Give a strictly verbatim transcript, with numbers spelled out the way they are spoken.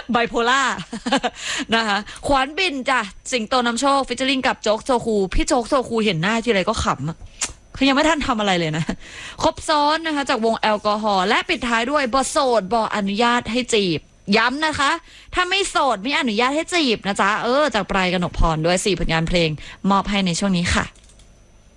ไบโพล่า นะคะขวานบินจ้ะสิงโตนำโชคฟิชเชอริงกับโจ๊กโซคูพี่โจ๊กโซคูเห็นหน้าทีไรก็ขำอะคือยังไม่ทันทำอะไรเลยนะครบซ้อนนะคะจากวงแอลกอฮอล์และปิดท้ายด้วยบอโสดบออนุญาตให้จีบย้ำนะคะถ้าไม่โสดไม่อนุญาตให้จีบนะจ๊ะเออจากปลายกนกพรด้วยสี่ผลงานเพลงมอบให้ในช่วงนี้ค่ะ